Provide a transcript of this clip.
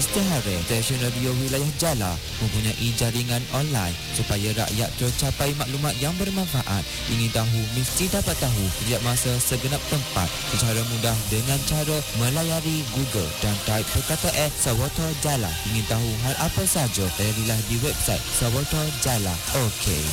Istiharah Stesen Radio Wilayah Jala mempunyai jaringan online supaya rakyat tercapai maklumat yang bermanfaat. Ingin tahu mesti dapat tahu setiap masa segenap tempat secara mudah dengan cara melayari Google dan type perkataan Sawata Jala. Ingin tahu hal apa saja, layarilah di website Sawata Jala. Okey.